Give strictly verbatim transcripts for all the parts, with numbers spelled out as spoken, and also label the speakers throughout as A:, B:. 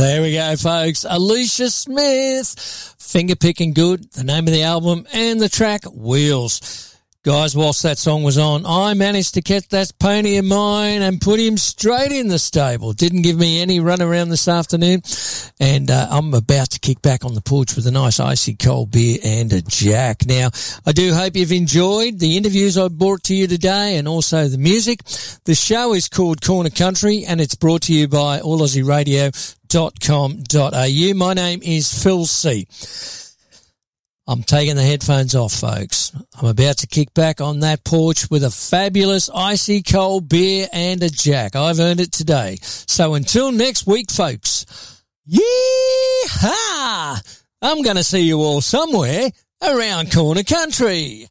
A: There we go, folks. Alicia Smith, Finger Picking Good, the name of the album, and the track Wheels. Guys, whilst that song was on, I managed to catch that pony of mine and put him straight in the stable. Didn't give me any run around this afternoon. And uh, I'm about to kick back on the porch with a nice icy cold beer and a jack. Now, I do hope you've enjoyed the interviews I brought to you today and also the music. The show is called Corner Country and it's brought to you by all aussie radio dot com dot a u. My name is Phil C. I'm taking the headphones off, folks. I'm about to kick back on that porch with a fabulous icy cold beer and a jack. I've earned it today. So until next week, folks, yee-haw! I'm going to see you all somewhere around Corner Country.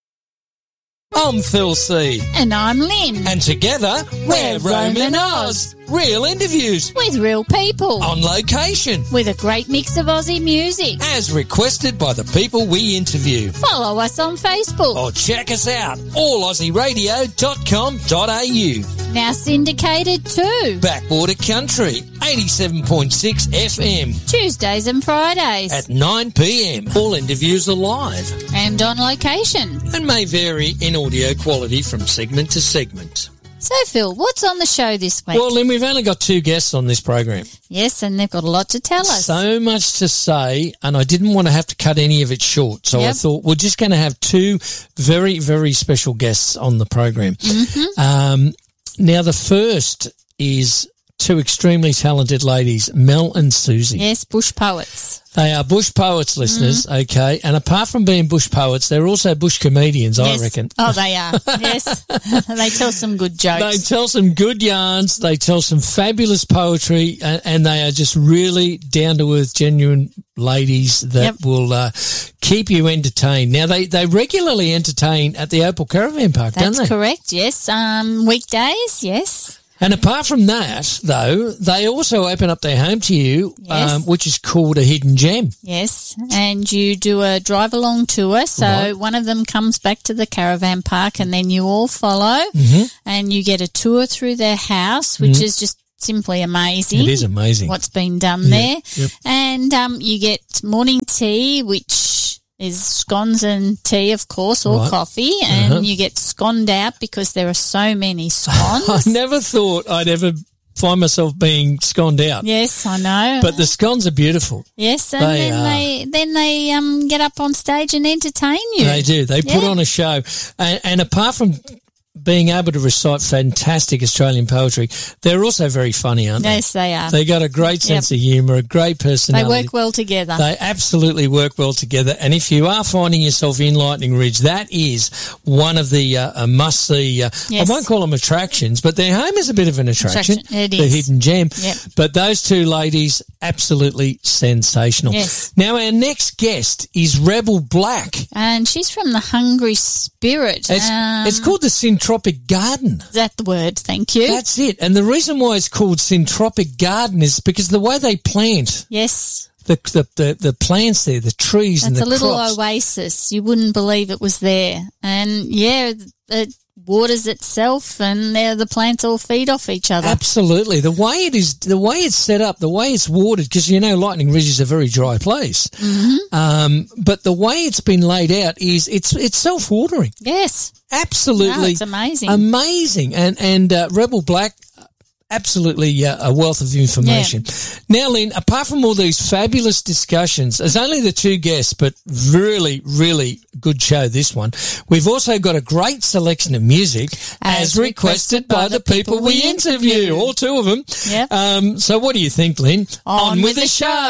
A: I'm Phil C.
B: And I'm Lynn.
A: And together, we're, we're Roman Oz. Real interviews.
B: With real people.
A: On location.
B: With a great mix of Aussie music.
A: As requested by the people we interview.
B: Follow us on Facebook.
A: Or check us out. all aussie radio dot com dot a u.
B: Now syndicated too.
A: Backwater Country, eighty-seven point six F M.
B: Tuesdays and Fridays.
A: At nine p.m. All interviews are live.
B: And on location.
A: And may vary in audio quality from segment to segment.
B: So, Phil, what's on the show this week?
A: Well, Lynn, we've only got two guests on this program.
B: Yes, and they've got a lot to tell us.
A: So much to say, and I didn't want to have to cut any of it short. So yep. I thought we're just going to have two very, very special guests on the program.
B: Mm-hmm.
A: Um, now, the first is two extremely talented ladies, Mel and Susie.
B: Yes, bush poets.
A: They are bush poets, listeners, mm. okay? And apart from being bush poets, they're also bush comedians,
B: yes.
A: I reckon.
B: Oh, they are, yes. They tell some good jokes.
A: They tell some good yarns. They tell some fabulous poetry, and, and they are just really down-to-earth, genuine ladies that yep. will uh, keep you entertained. Now, they, they regularly entertain at the Opal Caravan Park,
B: That's
A: don't they?
B: That's correct, yes. Um, weekdays, yes.
A: And apart from that, though, they also open up their home to you,
B: yes.
A: um, which is called a hidden gem.
B: Yes, and you do a drive-along tour. So right. one of them comes back to the caravan park and then you all follow
A: mm-hmm.
B: and you get a tour through their house, which mm-hmm. is just simply amazing.
A: It is amazing.
B: What's been done
A: yeah.
B: there.
A: Yep.
B: And um, you get morning tea, which is scones and tea, of course, or
A: right.
B: coffee, and
A: uh-huh.
B: you get sconed out because there are so many scones.
A: I never thought I'd ever find myself being sconed out.
B: Yes, I know.
A: But the scones are beautiful.
B: Yes, and
A: they
B: then
A: are.
B: they then they um get up on stage and entertain you.
A: They do. They
B: yeah.
A: put on a show, and, and apart from being able to recite fantastic Australian poetry, they're also very funny, aren't they?
B: Yes, they are.
A: They got a great sense
B: yep.
A: of humour, a great personality.
B: They work well together.
A: They absolutely work well together. And if you are finding yourself in Lightning Ridge, that is one of the uh, must-see, uh,
B: yes.
A: I won't call them attractions, but their home is a bit of an attraction.
B: attraction. It
A: the
B: is.
A: hidden gem.
B: Yep.
A: But those two ladies, absolutely sensational.
B: Yes.
A: Now, our next guest is Rebel Black.
B: And she's from the Hungry Spirit.
A: It's,
B: um,
A: it's called the Syntropic Garden.
B: Is that the word? Thank you.
A: That's it. And the reason why it's called Syntropic Garden is because the way they plant.
B: Yes.
A: The the the, the plants there, the trees
B: That's
A: and the
B: a little
A: crops.
B: oasis. You wouldn't believe it was there. And, yeah, it waters itself and there the plants all feed off each other.
A: Absolutely. The way it is, the way it's set up, the way it's watered, because, you know, Lightning Ridge is a very dry place.
B: Mm-hmm.
A: Um, but the way it's been laid out is it's it's self-watering.
B: Yes.
A: Absolutely.
B: No, it's amazing.
A: Amazing. And, and uh, Rebel Black, absolutely uh, a wealth of information. Yeah. Now, Lynn, apart from all these fabulous discussions, there's only the two guests, but really, really good show, this one. We've also got a great selection of music as, as requested, requested by, by the people, people we interview, all two of them.
B: Yep.
A: Um, so what do you think, Lynn?
B: On, On with, with the show. show.